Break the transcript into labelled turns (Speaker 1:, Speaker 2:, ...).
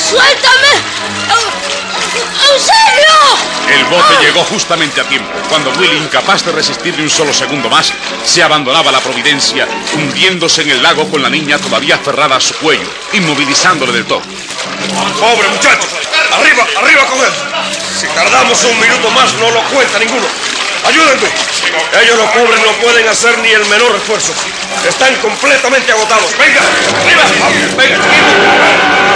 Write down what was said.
Speaker 1: ¡Suéltame! ¡Auxilio!
Speaker 2: El bote llegó justamente a tiempo, cuando Willy, incapaz de resistir ni un solo segundo más, se abandonaba a la providencia, hundiéndose en el lago con la niña todavía aferrada a su cuello, inmovilizándole del todo.
Speaker 3: ¡Pobre muchacho! ¡Arriba con él! Si tardamos un minuto más, no lo cuenta ninguno. ¡Ayúdenme! Ellos, los pobres, no pueden hacer ni el menor esfuerzo. Están completamente agotados. ¡Venga! ¡Arriba! ¡Venga!